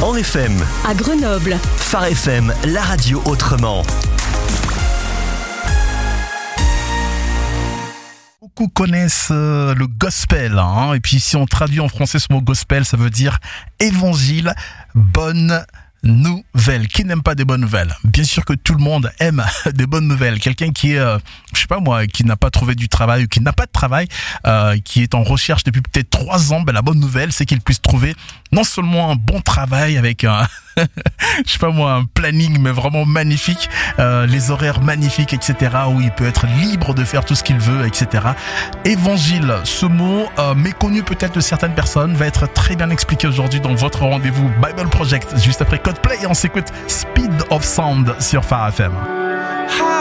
Mans FM, à Grenoble, Phare FM, la radio autrement. Beaucoup connaissent le gospel, hein, et puis si on traduit en français ce mot gospel, ça veut dire évangile, bonne nouvelle. Qui n'aime pas des bonnes nouvelles? Bien sûr que tout le monde aime des bonnes nouvelles. Quelqu'un qui est, je sais pas moi, qui n'a pas trouvé du travail ou qui n'a pas de travail, qui est en recherche depuis peut-être 3 ans, la bonne nouvelle, c'est qu'il puisse trouver non seulement un bon travail avec un, je sais pas moi, un planning mais vraiment magnifique, les horaires magnifiques, etc., où il peut être libre de faire tout ce qu'il veut, etc. Évangile, ce mot méconnu peut-être de certaines personnes, va être très bien expliqué aujourd'hui dans votre rendez-vous Bible Project, juste après Coldplay. On s'écoute Speed of Sound sur Phare FM.